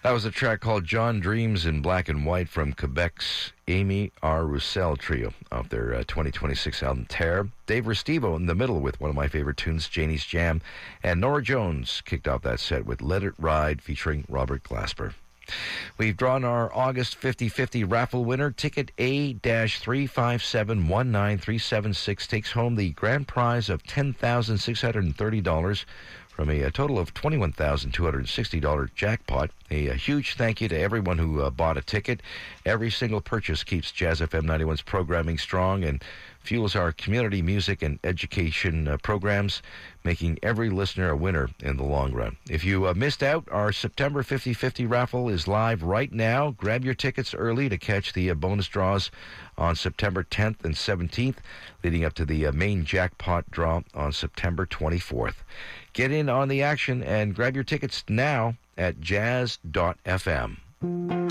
That was a track called John Dreams in Black and White from Quebec's Amy R. Roussel Trio off their 2026 album Terre. Dave Restivo in the middle with one of my favorite tunes, Janie's Jam. And Nora Jones kicked off that set with Let It Ride featuring Robert Glasper. We've drawn our August 50-50 raffle winner. Ticket A-357-19376 takes home the grand prize of $10,630 from a total of $21,260 jackpot. A huge thank you to everyone who bought a ticket. Every single purchase keeps Jazz FM 91's programming strong and fuels our community music and education programs, making every listener a winner in the long run. If you missed out, our September 50-50 raffle is live right now. Grab your tickets early to catch the bonus draws on September 10th and 17th, leading up to the main jackpot draw on September 24th. Get in on the action and grab your tickets now at jazz.fm.